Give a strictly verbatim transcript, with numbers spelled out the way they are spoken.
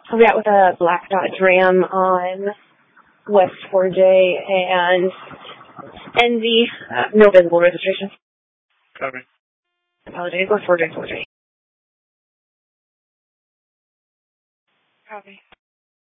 I'll be out with a black Dodge Ram on West four J and N Z. Uh, no visible registration. Copy. Apologies. West four J four J. Copy.